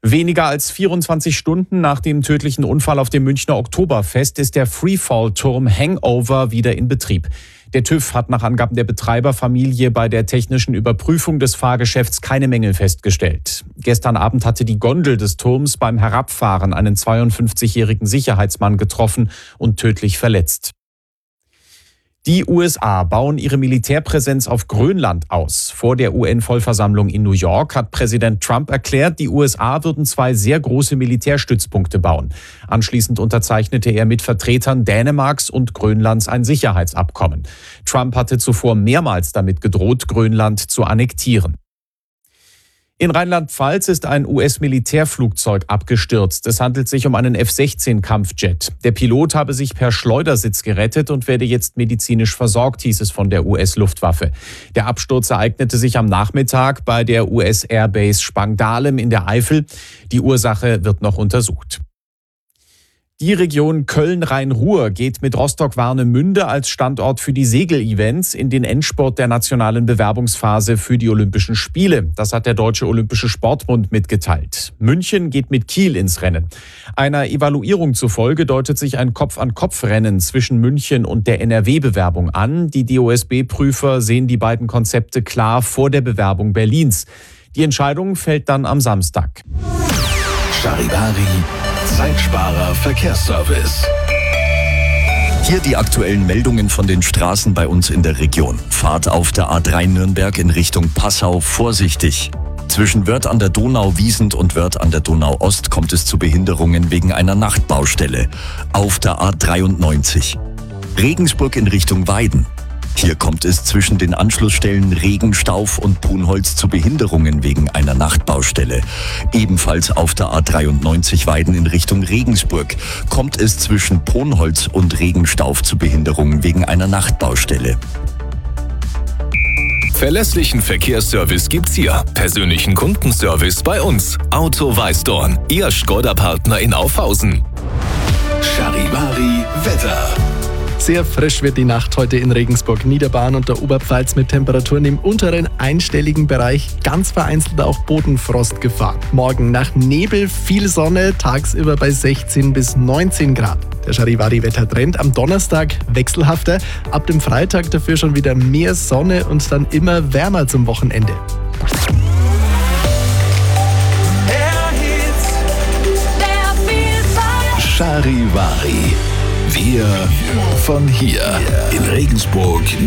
Weniger als 24 Stunden nach dem tödlichen Unfall auf dem Münchner Oktoberfest ist der Freefall-Turm Hangover wieder in Betrieb. Der TÜV hat nach Angaben der Betreiberfamilie bei der technischen Überprüfung des Fahrgeschäfts keine Mängel festgestellt. Gestern Abend hatte die Gondel des Turms beim Herabfahren einen 52-jährigen Sicherheitsmann getroffen und tödlich verletzt. Die USA bauen ihre Militärpräsenz auf Grönland aus. Vor der UN-Vollversammlung in New York hat Präsident Trump erklärt, die USA würden 2 sehr große Militärstützpunkte bauen. Anschließend unterzeichnete er mit Vertretern Dänemarks und Grönlands ein Sicherheitsabkommen. Trump hatte zuvor mehrmals damit gedroht, Grönland zu annektieren. In Rheinland-Pfalz ist ein US-Militärflugzeug abgestürzt. Es handelt sich um einen F-16-Kampfjet. Der Pilot habe sich per Schleudersitz gerettet und werde jetzt medizinisch versorgt, hieß es von der US-Luftwaffe. Der Absturz ereignete sich am Nachmittag bei der US-Airbase Spangdahlem in der Eifel. Die Ursache wird noch untersucht. Die Region Köln-Rhein-Ruhr geht mit Rostock-Warnemünde als Standort für die Segel-Events in den Endspurt der nationalen Bewerbungsphase für die Olympischen Spiele. Das hat der Deutsche Olympische Sportbund mitgeteilt. München geht mit Kiel ins Rennen. Einer Evaluierung zufolge deutet sich ein Kopf-an-Kopf-Rennen zwischen München und der NRW-Bewerbung an. Die DOSB-Prüfer sehen die beiden Konzepte klar vor der Bewerbung Berlins. Die Entscheidung fällt dann am Samstag. Charivari, Zeitsparer Verkehrsservice. Hier die aktuellen Meldungen von den Straßen bei uns in der Region. Fahrt auf der A3 Nürnberg in Richtung Passau vorsichtig. Zwischen Wörth an der Donau-Wiesent und Wörth an der Donau-Ost kommt es zu Behinderungen wegen einer Nachtbaustelle. Auf der A93. Regensburg in Richtung Weiden. Hier kommt es zwischen den Anschlussstellen Regen, Stauf und Punholz zu Behinderungen wegen einer Nachtbaustelle. Ebenfalls auf der A93 Weiden in Richtung Regensburg kommt es zwischen Punholz und Regenstauf zu Behinderungen wegen einer Nachtbaustelle. Verlässlichen Verkehrsservice gibt's hier. Persönlichen Kundenservice bei uns. Auto Weißdorn, Ihr Škoda-Partner in Aufhausen. Charivari Wetter. Sehr frisch wird die Nacht heute in Regensburg, Niederbayern und der Oberpfalz mit Temperaturen im unteren einstelligen Bereich, ganz vereinzelt auch Bodenfrostgefahr. Morgen nach Nebel viel Sonne, tagsüber bei 16 bis 19 Grad. Der Charivari-Wettertrend am Donnerstag wechselhafter, ab dem Freitag dafür schon wieder mehr Sonne und dann immer wärmer zum Wochenende. Charivari. Wir von hier in Regensburg,